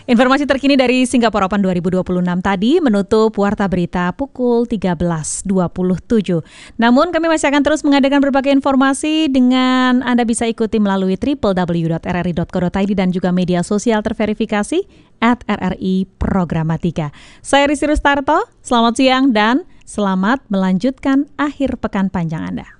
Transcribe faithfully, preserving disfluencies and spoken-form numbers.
Informasi terkini dari Singapura Open dua ribu dua puluh enam tadi menutup Warta Berita pukul tiga belas dua puluh tujuh. Namun kami masih akan terus mengadakan berbagai informasi dengan Anda bisa ikuti melalui w w w dot r r i dot co dot i d dan juga media sosial terverifikasi at r r i Programatika. Saya Rizky Rustarto, selamat siang dan selamat melanjutkan akhir pekan panjang Anda.